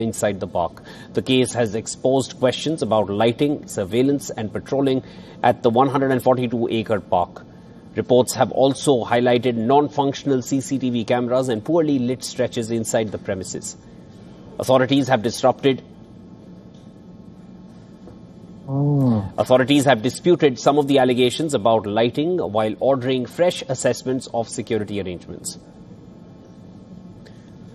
inside the park. The case has exposed questions about lighting, surveillance and patrolling at the 142-acre park. Reports have also highlighted non-functional CCTV cameras and poorly lit stretches inside the premises. Authorities have disputed some of the allegations about lighting while ordering fresh assessments of security arrangements.